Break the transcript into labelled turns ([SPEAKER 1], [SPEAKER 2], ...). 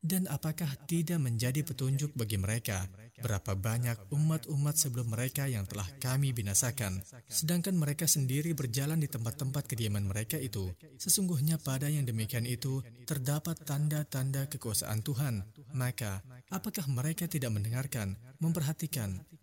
[SPEAKER 1] Dan apakah tidak menjadi petunjuk bagi mereka berapa banyak umat-umat sebelum mereka yang telah kami binasakan, sedangkan mereka sendiri berjalan di tempat-tempat kediaman mereka itu? Sesungguhnya pada yang demikian itu terdapat tanda-tanda kekuasaan Tuhan. Maka, apakah mereka tidak mendengarkan, memperhatikan,